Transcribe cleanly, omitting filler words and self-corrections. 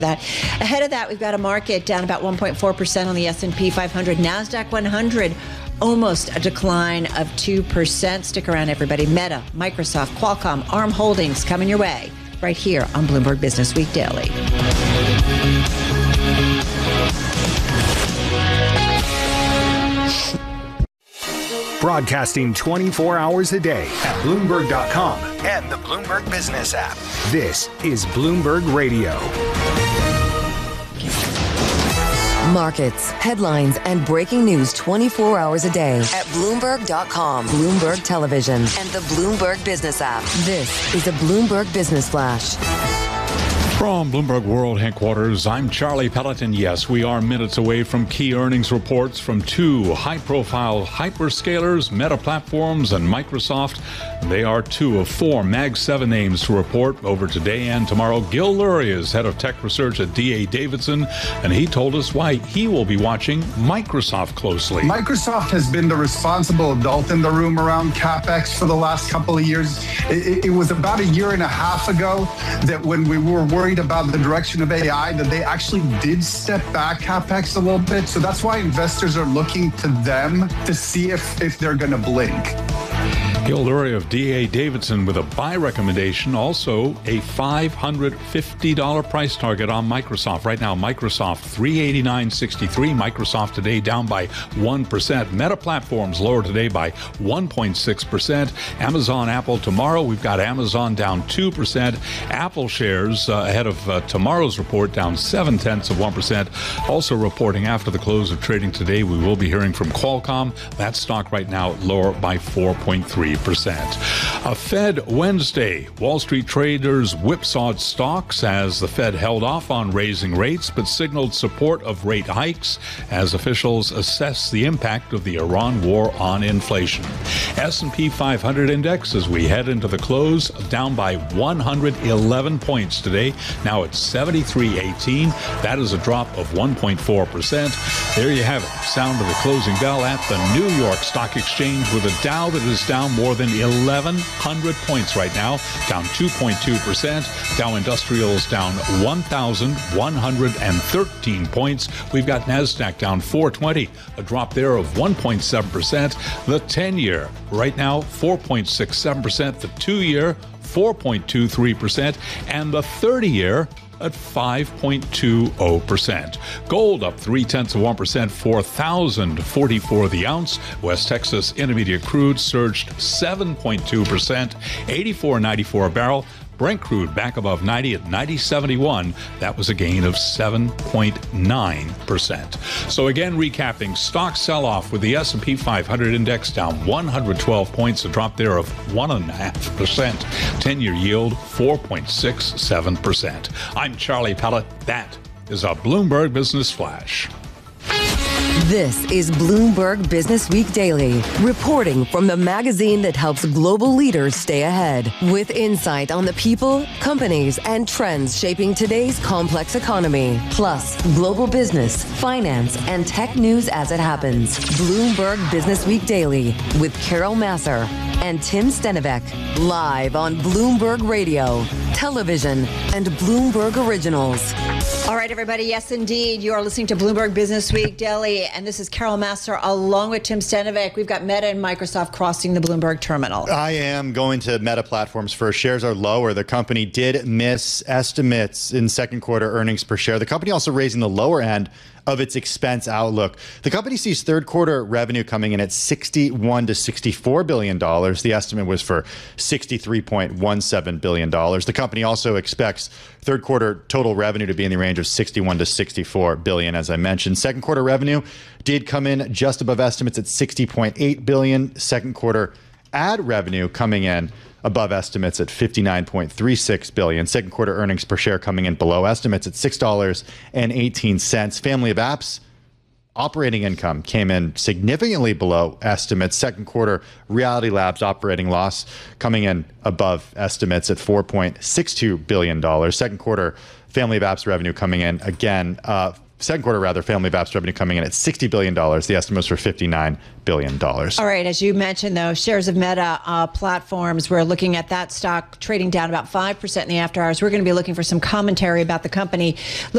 that. Ahead of that, we've got a market down about 1.4% on the S&P 500. NASDAQ 100, almost a decline of 2%. Stick around, everybody. Meta, Microsoft, Qualcomm, ARM Holdings coming your way right here on Bloomberg Business Week Daily. Broadcasting 24 hours a day at Bloomberg.com and the Bloomberg Business app. This is Bloomberg Radio. Markets, headlines, and breaking news 24 hours a day at Bloomberg.com, Bloomberg Television, and the Bloomberg Business app. This is a Bloomberg Business Flash. From Bloomberg World Headquarters, I'm Charlie Pelleton. Yes, we are minutes away from key earnings reports from two high-profile hyperscalers, Meta Platforms and Microsoft. They are two of four Mag 7 names to report over today and tomorrow. Gil Luria is head of tech research at D.A. Davidson, and he told us why he will be watching Microsoft closely. Microsoft has been the responsible adult in the room around CapEx for the last couple of years. It was about a year and a half ago that when we were worried about the direction of AI, that they actually did step back CapEx a little bit. So that's why investors are looking to them to see if they're going to blink. Gil Luria of D.A. Davidson with a buy recommendation, also a $550 price target on Microsoft. Right now, Microsoft $389.63. Microsoft today down by 1%. Meta Platforms lower today by 1.6%. Amazon, Apple tomorrow. We've got Amazon down 2%. Apple shares ahead of tomorrow's report down 0.7%. Also reporting after the close of trading today, we will be hearing from Qualcomm. That stock right now lower by 4.3%. A Fed Wednesday. Wall Street traders whipsawed stocks as the Fed held off on raising rates but signaled support of rate hikes as officials assess the impact of the Iran war on inflation. S&P 500 index as we head into the close down by 111 points today. Now it's 73.18. That is a drop of 1.4%. There you have it. Sound of the closing bell at the New York Stock Exchange with a Dow that is down more than 1,100 points right now, down 2.2%. Dow Industrials down 1,113 points. We've got NASDAQ down 420, a drop there of 1.7%. The 10-year right now 4.67%. The 2-year 4.23%, and the 30-year at 5.20%. Gold up 0.3%, $4,044 the ounce. West Texas Intermediate crude surged 7.2%, $84.94 a barrel. Brent crude back above 90 at 90.71. That was a gain of 7.9%. So again, recapping, stock sell-off with the S&P 500 index down 112 points, a drop there of 1.5%. 10-year yield 4.67%. I'm Charlie Pellet. That is a Bloomberg Business Flash. This is Bloomberg Business Week Daily, reporting from the magazine that helps global leaders stay ahead, with insight on the people, companies, and trends shaping today's complex economy, plus global business, finance, and tech news as it happens. Bloomberg Business Week Daily with Carol Massar and Tim Stenovec, live on Bloomberg Radio, television, and Bloomberg Originals. All right, everybody. Yes, indeed. You are listening to Bloomberg Business Week Daily, and this is Carol Massar along with Tim Stenovec. We've got Meta and Microsoft crossing the Bloomberg terminal. I am going to Meta Platforms first. Shares are lower. The company did miss estimates in second quarter earnings per share. The company also raising the lower end of its expense outlook. The company sees third quarter revenue coming in at $61 to $64 billion. The estimate was for $63.17 billion. The company also expects third quarter total revenue to be in the range of $61 to $64 billion, as I mentioned. Second quarter revenue did come in just above estimates at $60.8 billion. Second quarter ad revenue coming in above estimates at $59.36 billion. Second quarter earnings per share coming in below estimates at $6.18. Family of apps operating income came in significantly below estimates. Second quarter Reality Labs operating loss coming in above estimates at $4.62 billion. Second quarter Family of apps revenue coming in again second quarter rather, family of apps revenue coming in at $60 billion. The estimate was for $59 billion. All right. As you mentioned, though, shares of Meta platforms, we're looking at that stock trading down about 5% in the after hours. We're going to be looking for some commentary about the company.